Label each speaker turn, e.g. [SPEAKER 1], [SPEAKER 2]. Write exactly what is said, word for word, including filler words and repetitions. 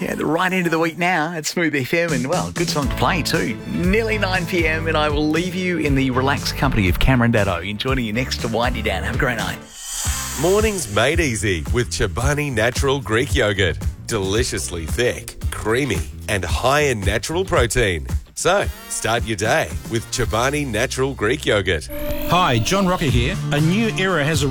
[SPEAKER 1] Yeah, the right end of the week now at Smooth F M, and well, good song to play too. Nearly nine p.m. and I will leave you in the relaxed company of Cameron Daddo, joining you next to wind you down. Have a great night.
[SPEAKER 2] Mornings made easy with Chobani Natural Greek Yogurt. Deliciously thick, creamy, and high in natural protein. So, start your day with Chobani Natural Greek Yogurt.
[SPEAKER 3] Hi, John Rocker here. A new era has